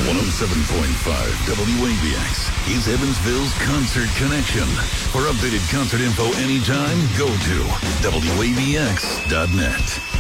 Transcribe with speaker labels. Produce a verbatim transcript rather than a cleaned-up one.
Speaker 1: one oh seven point five W A B X is Evansville's Concert Connection. For updated concert info anytime, go to W A B X dot net.